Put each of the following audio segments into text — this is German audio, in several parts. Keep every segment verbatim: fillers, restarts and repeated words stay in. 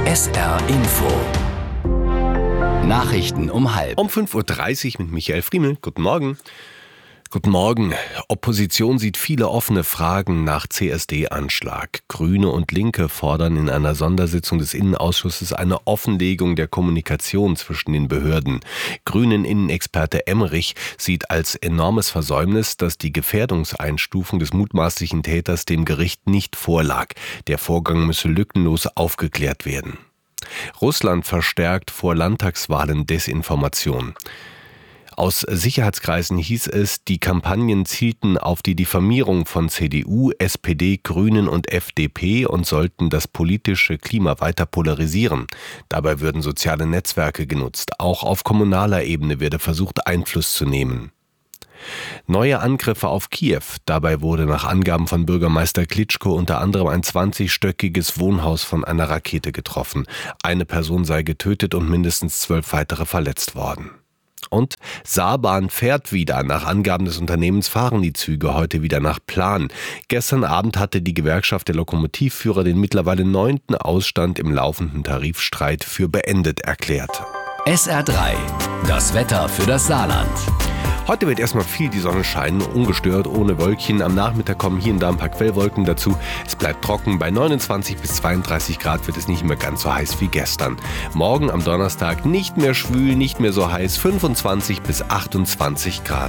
S R Info. Nachrichten um halb. Um fünf Uhr dreißig mit Michael Friemel. Guten Morgen. Guten Morgen. Opposition sieht viele offene Fragen nach C S D-Anschlag. Grüne und Linke fordern in einer Sondersitzung des Innenausschusses eine Offenlegung der Kommunikation zwischen den Behörden. Grünen-Innenexperte Emmerich sieht als enormes Versäumnis, dass die Gefährdungseinstufung des mutmaßlichen Täters dem Gericht nicht vorlag. Der Vorgang müsse lückenlos aufgeklärt werden. Russland verstärkt vor Landtagswahlen Desinformation. Aus Sicherheitskreisen hieß es, die Kampagnen zielten auf die Diffamierung von C D U, S P D, Grünen und F D P und sollten das politische Klima weiter polarisieren. Dabei würden soziale Netzwerke genutzt. Auch auf kommunaler Ebene werde versucht, Einfluss zu nehmen. Neue Angriffe auf Kiew. Dabei wurde nach Angaben von Bürgermeister Klitschko unter anderem ein zwanzigstöckiges Wohnhaus von einer Rakete getroffen. Eine Person sei getötet und mindestens zwölf weitere verletzt worden. Und Saarbahn fährt wieder. Nach Angaben des Unternehmens fahren die Züge heute wieder nach Plan. Gestern Abend hatte die Gewerkschaft der Lokomotivführer den mittlerweile neunten Ausstand im laufenden Tarifstreit für beendet erklärt. S R drei. Das Wetter für das Saarland. Heute wird erstmal viel die Sonne scheinen, ungestört, ohne Wölkchen. Am Nachmittag kommen hier und da ein paar Quellwolken dazu. Es bleibt trocken. Bei neunundzwanzig bis zweiunddreißig Grad wird es nicht mehr ganz so heiß wie gestern. Morgen am Donnerstag nicht mehr schwül, nicht mehr so heiß, fünfundzwanzig bis achtundzwanzig Grad.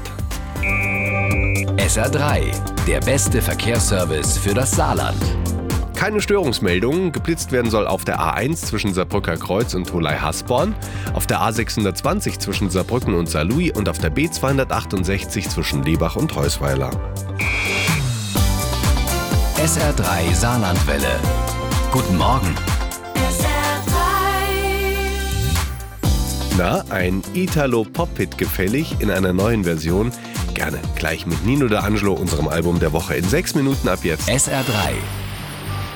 S R drei. Der beste Verkehrsservice für das Saarland. Keine Störungsmeldungen. Geblitzt werden soll auf der A eins zwischen Saarbrücker Kreuz und Tholey-Hasborn, auf der A sechshundertzwanzig zwischen Saarbrücken und Saarlouis und auf der B zweihundertachtundsechzig zwischen Lebach und Heusweiler. S R drei Saarlandwelle. Guten Morgen. S R drei. Na, ein Italo-Pop-Hit gefällig in einer neuen Version. Gerne gleich mit Nino D'Angelo, unserem Album der Woche in sechs Minuten ab jetzt. S R drei.